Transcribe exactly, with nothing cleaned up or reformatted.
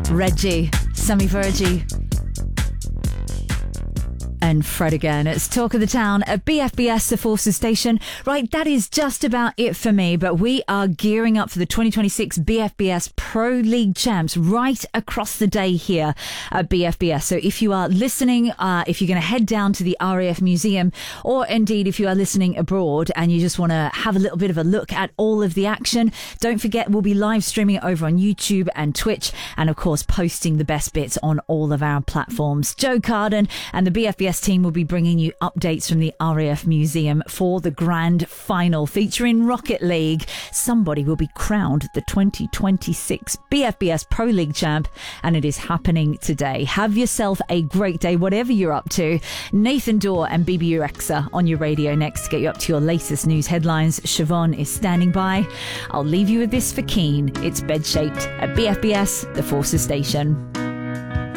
Reggie, Sammy Virgie, and Fred again. It's Talk of the Town at B F B S, the Forces Station. Right, that is just about it for me, but we are gearing up for the twenty twenty-six B F B S Pro League Champs right across the day here at B F B S. So if you are listening, uh, if you're going to head down to the R A F Museum, or indeed if you are listening abroad and you just want to have a little bit of a look at all of the action, don't forget we'll be live streaming it over on YouTube and Twitch, and of course posting the best bits on all of our platforms. Joe Carden and the B F B S team will be bringing you updates from the R A F Museum for the grand final featuring Rocket League. Somebody will be crowned the twenty twenty-six B F B S Pro League champ, and it is happening today. Have yourself a great day, whatever you're up to. Nathan Dorr and B B Rexa on your radio next to get you up to your latest news headlines. Siobhan is standing by. I'll leave you with this for Keen. It's Bed Shaped at B F B S, the Forces Station.